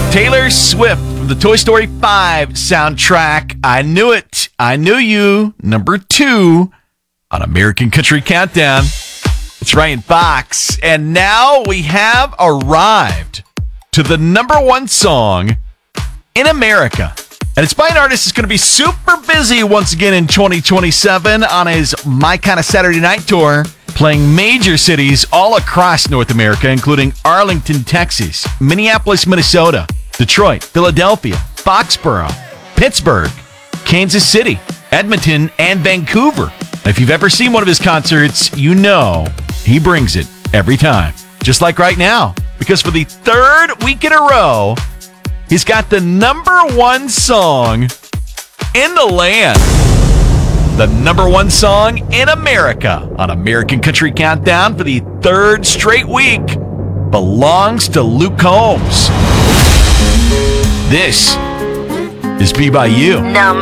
Taylor Swift from the Toy Story 5 soundtrack. I Knew It. I Knew You. Number 2 on American Country Countdown. It's Ryan Fox. And now we have arrived to the number 1 song in America. And it's by an artist that's going to be super busy once again in 2027 on his My Kind of Saturday Night tour, playing major cities all across North America, including Arlington, Texas, Minneapolis, Minnesota, Detroit, Philadelphia, Foxborough, Pittsburgh, Kansas City, Edmonton, and Vancouver. If you've ever seen one of his concerts, you know he brings it every time. Just like right now, because for the 3rd week in a row, he's got the number 1 song in the land. The number 1 song in America on American Country Countdown for the 3rd straight week belongs to Luke Combs. This is Be By You.